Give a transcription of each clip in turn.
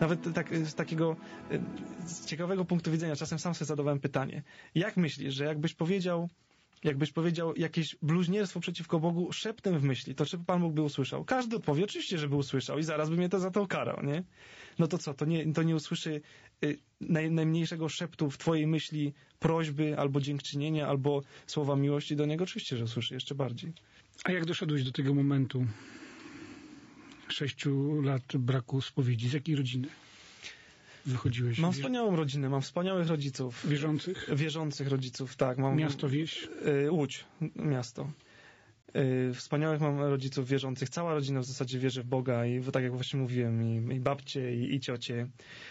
nawet tak, z takiego z ciekawego punktu widzenia, czasem sam sobie zadawałem pytanie. Jak myślisz, że jakbyś powiedział jakieś bluźnierstwo przeciwko Bogu szeptem w myśli, to czy Pan Bóg by usłyszał? Każdy odpowie, oczywiście, żeby usłyszał i zaraz by mnie to za to ukarał, nie? No to co, to nie usłyszy najmniejszego szeptu w twojej myśli, prośby, albo dziękczynienia, albo słowa miłości do Niego? Oczywiście, że usłyszy jeszcze bardziej. A jak doszedłeś do tego momentu 6 lat braku spowiedzi? Z jakiej rodziny wychodziłeś? Mam wspaniałą rodzinę, mam wspaniałych rodziców. Wierzących? Wierzących rodziców, tak. Miasto, wieś? Łódź, miasto. Wspaniałych mam rodziców wierzących. Cała rodzina w zasadzie wierzy w Boga i tak jak właśnie mówiłem, i babcie, i ciocie.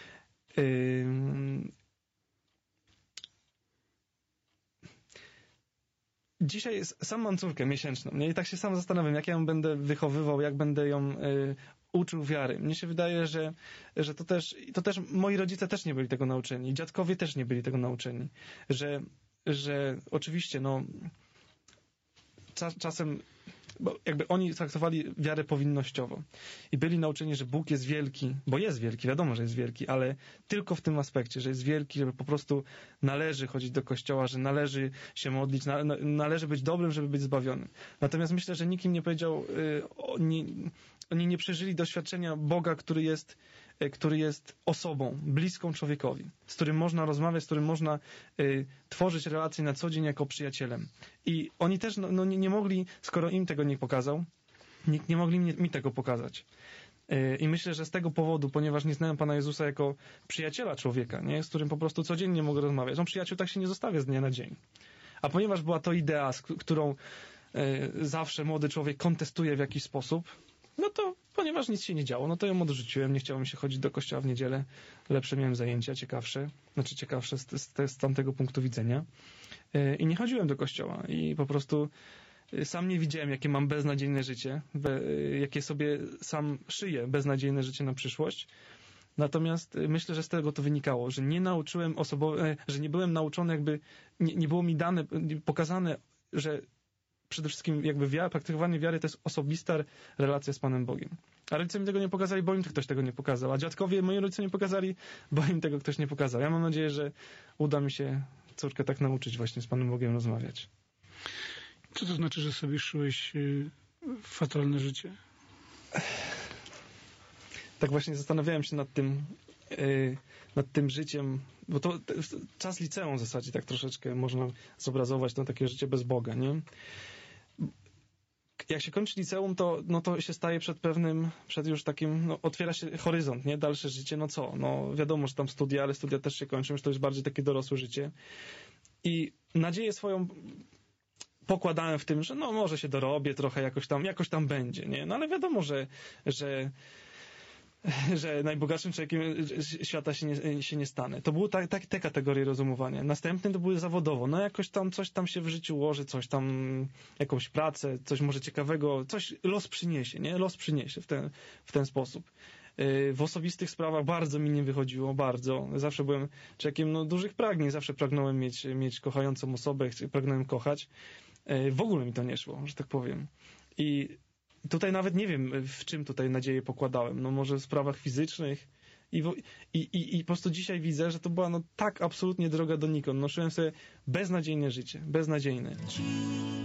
Dzisiaj sam mam córkę miesięczną, nie? I tak się sam zastanawiam, jak ja ją będę wychowywał, jak będę ją uczył wiary. Mnie się wydaje, że to też moi rodzice też nie byli tego nauczeni, dziadkowie też nie byli tego nauczeni, że oczywiście, no czasem, bo jakby oni traktowali wiarę powinnościowo i byli nauczeni, że Bóg jest wielki, bo jest wielki, wiadomo, że jest wielki, ale tylko w tym aspekcie, że jest wielki, że po prostu należy chodzić do kościoła, że należy się modlić, należy być dobrym, żeby być zbawionym. Natomiast myślę, że nikt im nie powiedział, oni nie przeżyli doświadczenia Boga, który jest osobą, bliską człowiekowi, z którym można rozmawiać, z którym można tworzyć relacje na co dzień jako przyjacielem. I oni też nie mogli, skoro im tego nie pokazał, nie mogli mi tego pokazać. I myślę, że z tego powodu, ponieważ nie znałem Pana Jezusa jako przyjaciela człowieka, nie, z którym po prostu codziennie mogę rozmawiać. On przyjaciół tak się nie zostawia z dnia na dzień. A ponieważ była to idea, którą zawsze młody człowiek kontestuje w jakiś sposób, no to ponieważ nic się nie działo, no to ją odrzuciłem, nie chciało mi się chodzić do kościoła w niedzielę, lepsze miałem zajęcia, ciekawsze z tamtego punktu widzenia i nie chodziłem do kościoła i po prostu sam nie widziałem, jakie mam beznadziejne życie, jakie sobie sam szyję beznadziejne życie na przyszłość. Natomiast myślę, że z tego to wynikało, że nie nauczyłem że nie byłem nauczony, jakby nie było mi pokazane, że przede wszystkim jakby praktykowanie wiary to jest osobista relacja z Panem Bogiem. A rodzice mi tego nie pokazali, bo im ktoś tego nie pokazał. A dziadkowie moi rodzice nie pokazali, bo im tego ktoś nie pokazał. Ja mam nadzieję, że uda mi się córkę tak nauczyć właśnie z Panem Bogiem rozmawiać. Co to znaczy, że sobie szyłeś fatalne życie? Tak właśnie zastanawiałem się nad tym życiem, bo to czas liceum w zasadzie tak troszeczkę można zobrazować to takie życie bez Boga, nie? Jak się kończy liceum, to się staje przed już takim, otwiera się horyzont, nie? Dalsze życie, no co? No wiadomo, że tam studia, ale studia też się kończą, już to jest bardziej takie dorosłe życie. I nadzieję swoją pokładałem w tym, że no może się dorobię trochę, jakoś tam będzie, nie? No ale wiadomo, że najbogatszym człowiekiem świata się nie stanę. To były te kategorie rozumowania. Następne to były zawodowo. No jakoś tam coś tam się w życiu ułoży, coś tam, jakąś pracę, coś może ciekawego, coś los przyniesie, nie? Los przyniesie w ten sposób. W osobistych sprawach bardzo mi nie wychodziło, bardzo. Zawsze byłem człowiekiem dużych pragnień, zawsze pragnąłem mieć kochającą osobę, pragnąłem kochać. W ogóle mi to nie szło, że tak powiem. I tutaj nawet nie wiem, w czym tutaj nadzieję pokładałem. No może w sprawach fizycznych i po prostu dzisiaj widzę, że to była tak absolutnie droga donikąd. Szyłem sobie beznadziejne życie, beznadziejne.